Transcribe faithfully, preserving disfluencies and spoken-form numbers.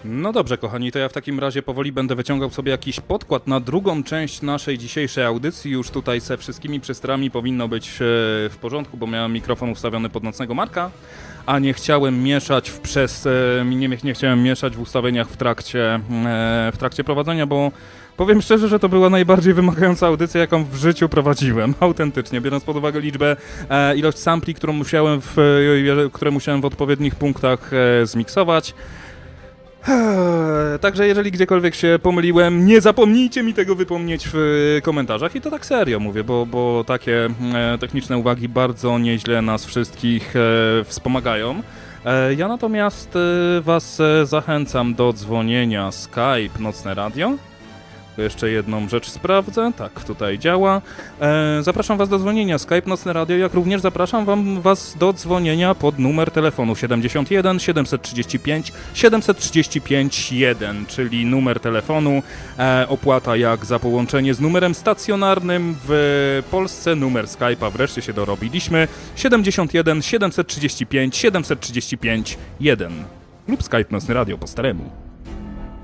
No dobrze, kochani, to ja w takim razie powoli będę wyciągał sobie jakiś podkład na drugą część naszej dzisiejszej audycji. Już tutaj ze wszystkimi przystrojami powinno być w porządku, bo miałem mikrofon ustawiony pod nocnego Marka, a nie chciałem mieszać w przez... Nie, nie chciałem mieszać w ustawieniach w trakcie, w trakcie prowadzenia, bo powiem szczerze, że to była najbardziej wymagająca audycja, jaką w życiu prowadziłem, autentycznie, biorąc pod uwagę liczbę, e, ilość sampli, którą musiałem w, e, które musiałem w odpowiednich punktach e, zmiksować. Także jeżeli gdziekolwiek się pomyliłem, nie zapomnijcie mi tego wypomnieć w komentarzach i to tak serio mówię, bo, bo takie e, techniczne uwagi bardzo nieźle nas wszystkich e, wspomagają. E, ja natomiast e, was e, zachęcam do dzwonienia Skype Nocne Radio. Jeszcze jedną rzecz sprawdzę. Tak, tutaj działa. E, zapraszam was do dzwonienia Skype Nocne Radio, jak również zapraszam wam was do dzwonienia pod numer telefonu siedemdziesiąt jeden siedemset trzydzieści pięć siedemset trzydzieści pięć jeden, czyli numer telefonu, e, opłata jak za połączenie z numerem stacjonarnym w Polsce, numer Skype'a wreszcie się dorobiliśmy, siedemdziesiąt jeden siedemset trzydzieści pięć siedemset trzydzieści pięć jeden lub Skype Nocne Radio po staremu.